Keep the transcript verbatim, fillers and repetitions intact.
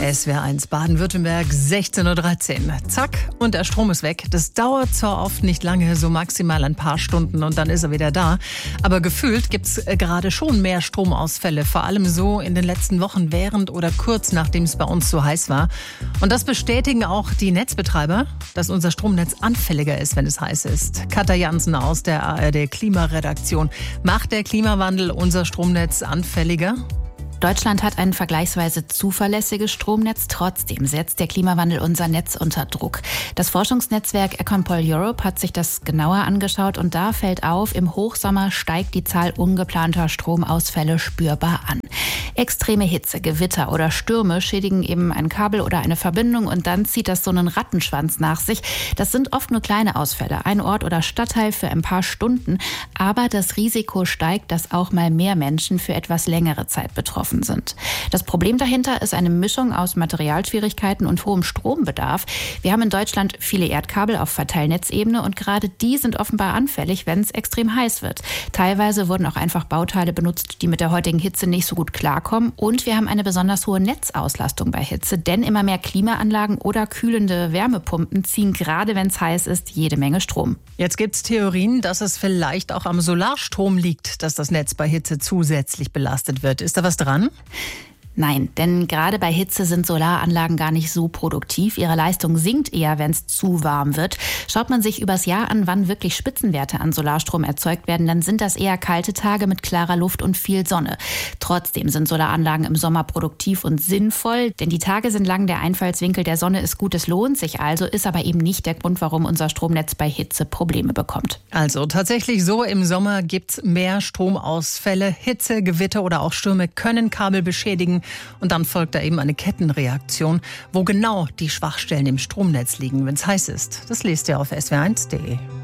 S W R eins Baden-Württemberg, sechzehn Uhr dreizehn. Zack, und der Strom ist weg. Das dauert zwar oft nicht lange, so maximal ein paar Stunden und dann ist er wieder da. Aber gefühlt gibt's gerade schon mehr Stromausfälle. Vor allem so in den letzten Wochen, während oder kurz nachdem es bei uns so heiß war. Und das bestätigen auch die Netzbetreiber, dass unser Stromnetz anfälliger ist, wenn es heiß ist. Katja Jansen aus der A R D-Klimaredaktion. Macht der Klimawandel unser Stromnetz anfälliger? Deutschland hat ein vergleichsweise zuverlässiges Stromnetz. Trotzdem setzt der Klimawandel unser Netz unter Druck. Das Forschungsnetzwerk Econpol Europe hat sich das genauer angeschaut und da fällt auf, im Hochsommer steigt die Zahl ungeplanter Stromausfälle spürbar an. Extreme Hitze, Gewitter oder Stürme schädigen eben ein Kabel oder eine Verbindung und dann zieht das so einen Rattenschwanz nach sich. Das sind oft nur kleine Ausfälle, ein Ort oder Stadtteil für ein paar Stunden. Aber das Risiko steigt, dass auch mal mehr Menschen für etwas längere Zeit betroffen sind. Das Problem dahinter ist eine Mischung aus Materialschwierigkeiten und hohem Strombedarf. Wir haben in Deutschland viele Erdkabel auf Verteilnetzebene und gerade die sind offenbar anfällig, wenn es extrem heiß wird. Teilweise wurden auch einfach Bauteile benutzt, die mit der heutigen Hitze nicht so gut klarkommen. Und wir haben eine besonders hohe Netzauslastung bei Hitze, denn immer mehr Klimaanlagen oder kühlende Wärmepumpen ziehen gerade, wenn es heiß ist, jede Menge Strom. Jetzt gibt es Theorien, dass es vielleicht auch am Solarstrom liegt, dass das Netz bei Hitze zusätzlich belastet wird. Ist da was dran? Nein, denn gerade bei Hitze sind Solaranlagen gar nicht so produktiv. Ihre Leistung sinkt eher, wenn es zu warm wird. Schaut man sich übers Jahr an, wann wirklich Spitzenwerte an Solarstrom erzeugt werden, dann sind das eher kalte Tage mit klarer Luft und viel Sonne. Trotzdem sind Solaranlagen im Sommer produktiv und sinnvoll, denn die Tage sind lang, der Einfallswinkel der Sonne ist gut, es lohnt sich also, ist aber eben nicht der Grund, warum unser Stromnetz bei Hitze Probleme bekommt. Also tatsächlich so, im Sommer gibt's mehr Stromausfälle. Hitze, Gewitter oder auch Stürme können Kabel beschädigen. Und dann folgt da eben eine Kettenreaktion, wo genau die Schwachstellen im Stromnetz liegen, wenn es heiß ist. Das lest ihr auf S W R eins punkt de.